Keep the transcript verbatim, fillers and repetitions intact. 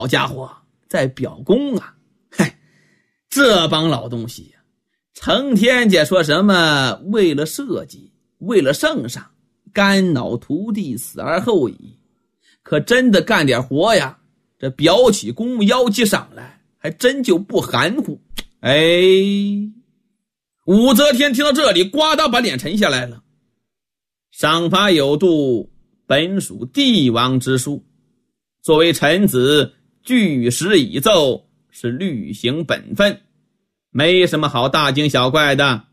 好家伙，在表功啊！嗨，这帮老东西呀、啊，成天姐说什么为了社稷，为了圣上，肝脑涂地，死而后已。可真的干点活呀，这表起功邀起赏来，还真就不含糊。哎，武则天听到这里，呱嗒把脸沉下来了。赏罚有度，本属帝王之术，作为臣子，据实以奏，是履行本分，没什么好大惊小怪的。